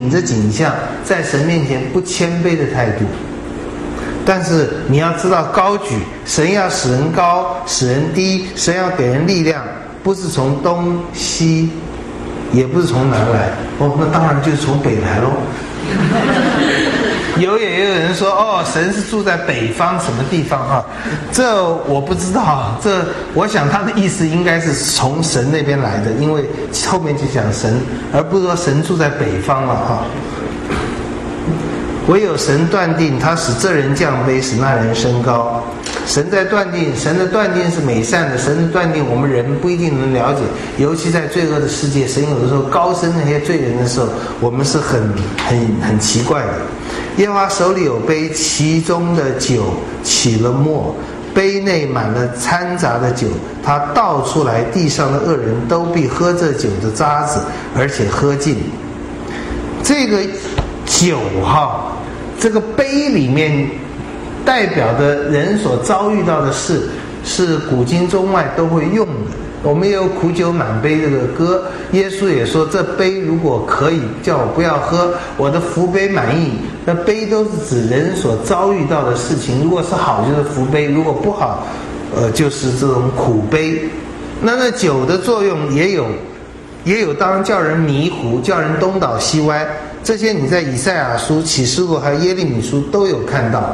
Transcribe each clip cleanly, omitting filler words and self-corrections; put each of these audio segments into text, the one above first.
领着景象，在神面前不谦卑的态度。但是你要知道，高举神要使人高，使人低，神要给人力量，不是从东西，也不是从南来，那当然就是从北来咯。也有人说，神是住在北方什么地方啊？这我不知道，我想他的意思应该是从神那边来的，因为后面就讲神，而不是说神住在北方了哈。唯有神断定，他使这人降卑，使那人升高。神在断定，神的断定是美善的，神的断定我们人不一定能了解，尤其在罪恶的世界，神有的时候高升那些罪人的时候，我们是很奇怪的。耶和华手里有杯，其中的酒起了沫，杯内满了掺杂的酒，他倒出来，地上的恶人都必喝这酒的渣子，而且喝尽。这个酒这个杯里面代表的人所遭遇到的事，是古今中外都会用的。我们也有苦酒满杯这个歌，耶稣也说，这杯如果可以叫我不要喝，我的福杯满溢。那杯都是指人所遭遇到的事情，如果是好就是福杯，如果不好就是这种苦杯。那酒的作用也有当然叫人迷糊，叫人东倒西歪，这些你在以赛亚书、启示录还有耶利米书都有看到。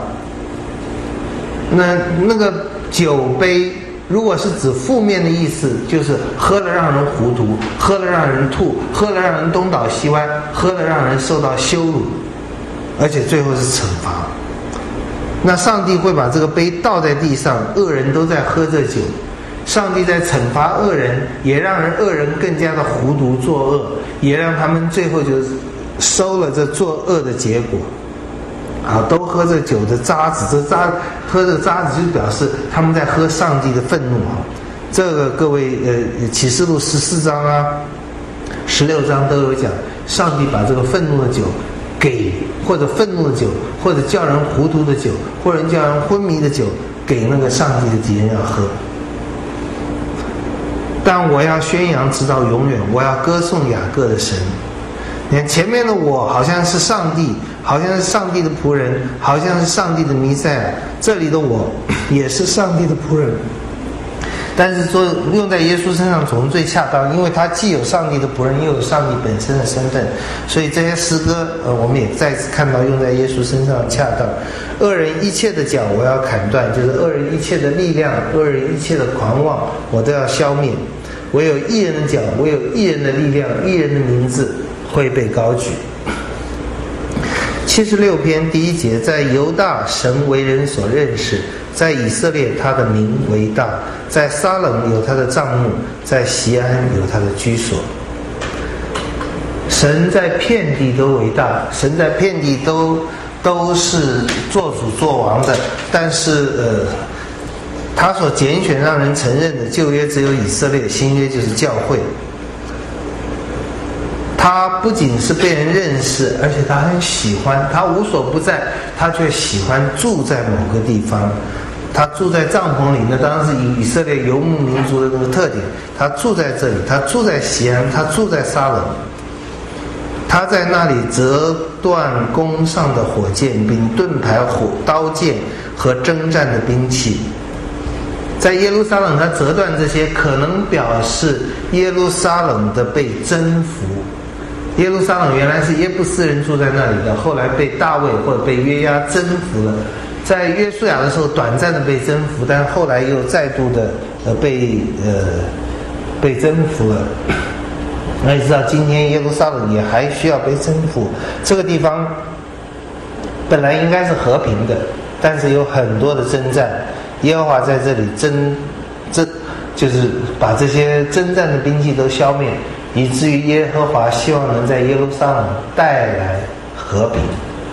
那个酒杯如果是指负面的意思，就是喝了让人糊涂，喝了让人吐，喝了让人东倒西歪，喝了让人受到羞辱，而且最后是惩罚。那上帝会把这个杯倒在地上，恶人都在喝这酒，上帝在惩罚恶人，也让恶人更加的糊涂作恶，也让他们最后就收了这作恶的结果。都喝这酒的渣子，喝这渣子就表示他们在喝上帝的愤怒这个各位启示录14章16章都有讲，上帝把这个愤怒的酒给，或者愤怒的酒，或者叫人糊涂的酒，或者叫人昏迷的酒，给那个上帝的敌人要喝。但我要宣扬直到永远，我要歌颂雅各的神。你看前面的我好像是上帝，好像是上帝的仆人，好像是上帝的弥赛亚，这里的我也是上帝的仆人，但是说用在耶稣身上总是最恰当，因为他既有上帝的仆人，又有上帝本身的身份，所以这些诗歌我们也再次看到用在耶稣身上恰当。恶人一切的脚我要砍断，就是恶人一切的力量，恶人一切的狂妄我都要消灭。唯有义人的脚，唯有义人的力量，义人的名字会被高举。76篇第1节，在犹大神为人所认识，在以色列他的名为大，在撒冷有他的帐幕，在锡安有他的居所。神在遍地都为大，神在遍地都是做主做王的，但是他所拣选让人承认的旧约只有以色列，新约就是教会。他不仅是被人认识，而且他很喜欢，他无所不在，他却喜欢住在某个地方。他住在帐篷里，那当然是以色列游牧民族的那个特点。他住在这里，他住在锡安，他住在撒冷，他在那里折断弓上的火箭，并盾牌、刀剑和征战的兵器。在耶路撒冷他折断这些，可能表示耶路撒冷的被征服。耶路撒冷原来是耶布斯人住在那里的，后来被大卫或者被约押征服了。在约书亚的时候短暂的被征服，但后来又再度的被征服了。那你知道今天耶路撒冷也还需要被征服。这个地方本来应该是和平的，但是有很多的征战。耶和华在这里就是把这些征战的兵器都消灭，以至于耶和华希望能在耶路撒冷带来和平。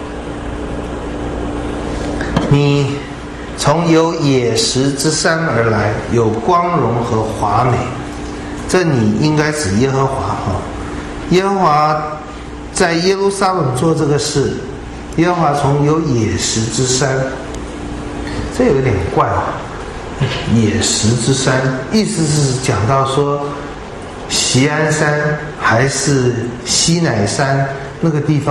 你从有野石之山而来，有光荣和华美，这你应该指耶和华耶和华在耶路撒冷做这个事，耶和华从有野石之山，这有点怪野石之山意思是讲到说锡安山还是西乃山那个地方